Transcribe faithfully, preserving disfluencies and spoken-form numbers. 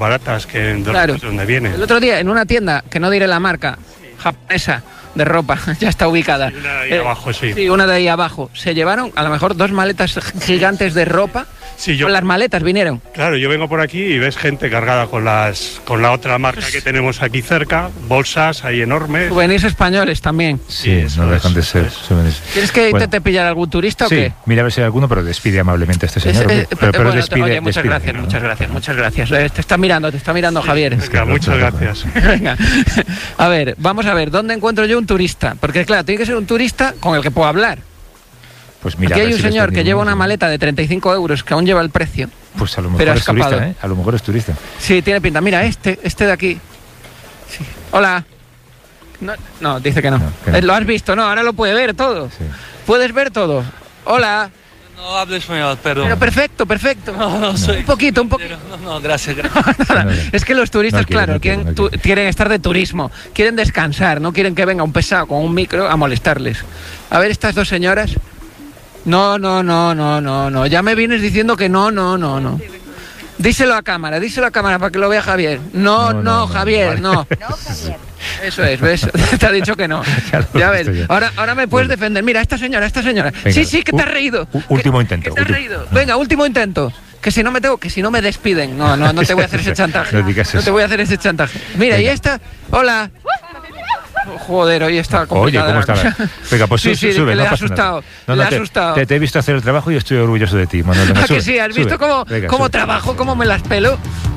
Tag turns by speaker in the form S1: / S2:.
S1: baratas que en
S2: Claro.
S1: donde viene.
S2: El otro día, en una tienda, que no diré la marca, japonesa, de ropa, ya está ubicada.
S1: Sí, una de ahí abajo, sí.
S2: Sí, una de ahí abajo. Se llevaron, a lo mejor, dos maletas gigantes de ropa.
S1: Sí, yo,
S2: con las maletas vinieron.
S1: Claro, yo vengo por aquí y ves gente cargada con las con la otra marca que tenemos aquí cerca, bolsas ahí enormes.
S2: Souvenirs españoles también.
S3: Sí,
S1: Sí,
S3: no
S1: eso
S3: dejan
S1: es,
S3: de ser
S1: eso es.
S3: souvenirs.
S2: ¿Quieres que
S3: Bueno.
S2: intente pillar algún turista
S3: Sí,
S2: o qué?
S3: mira a ver si hay alguno, pero despide amablemente a este señor.
S2: Es-
S3: hombre.
S2: eh,
S3: pero pero
S2: bueno,
S3: despide,
S2: oye, muchas
S3: despide,
S2: gracias,
S3: ¿no?
S2: muchas gracias, muchas gracias. Eh, Te está mirando, te está mirando Javier.
S1: Venga, muchas gracias.
S2: Venga, a ver, vamos a ver, ¿dónde encuentro yo un turista? Porque claro, tiene que ser un turista con el que puedo hablar.
S3: Pues mira,
S2: Aquí
S3: a
S2: hay
S3: ver
S2: un
S3: si les
S2: señor que
S3: tenemos,
S2: lleva una
S3: ¿no?
S2: maleta de treinta y cinco euros que aún lleva el precio.
S3: Pues a lo mejor
S2: pero ha
S3: es turista,
S2: escapado.
S3: ¿eh? A lo mejor es turista.
S2: Sí, tiene pinta. Mira, este, este de aquí. Sí. Hola. No, no, dice que no.
S3: No, que no.
S2: Eh, Lo has visto, no, ahora lo puede ver todo.
S3: Sí.
S2: Puedes ver todo. Hola.
S4: No hablo español, pero...
S2: Pero perfecto, perfecto.
S4: No, no soy...
S2: Un poquito, un poquito.
S4: No, no, gracias, gracias.
S2: Nada,
S3: No, no.
S2: es que los turistas,
S3: No quiere,
S2: claro,
S3: no quiere,
S2: quieren,
S3: no
S2: tu-
S3: quiere.
S2: quieren estar de turismo, quieren descansar, no quieren que venga un pesado con un micro a molestarles. A ver, estas dos señoras. No, no, no, no, no, no. Ya me vienes diciendo que no, no, no, no. Díselo a cámara, díselo a cámara para que lo vea Javier. No,
S3: No,
S2: no,
S3: no, no,
S2: Javier,
S3: vale.
S2: no. Eso es, ¿ves? Te ha dicho que no.
S3: Ya lo
S2: Ya
S3: he
S2: ves.
S3: visto ya.
S2: Ahora, ahora me puedes
S3: Bueno.
S2: defender. Mira, esta señora, esta señora.
S3: Venga,
S2: Sí, sí, que te has
S3: u-
S2: reído.
S3: u-
S2: Que-
S3: último intento,
S2: Que te has
S3: último.
S2: reído. Venga, último intento. Que si no me tengo, que si no me despiden. No, no, no te voy a hacer ese chantaje.
S3: No digas
S2: No
S3: eso.
S2: te voy a hacer ese chantaje. Mira, y
S3: Venga.
S2: esta. Hola. Oh, joder, hoy está
S3: Oye,
S2: complicada
S3: ¿cómo
S2: la
S3: está?
S2: cosa.
S3: Venga, pues
S2: Sí,
S3: sube,
S2: sí,
S3: sube,
S2: le
S3: no
S2: ha
S3: pasa nada.
S2: asustado.
S3: No,
S2: le
S3: no,
S2: ha
S3: te,
S2: asustado.
S3: Te, te he visto hacer el trabajo y estoy orgulloso de ti, Manuel. Venga,
S2: ¿A que
S3: sube,
S2: sí? ¿Has
S3: sube.
S2: visto cómo,
S3: Venga,
S2: cómo
S3: sube.
S2: trabajo, cómo me las pelo?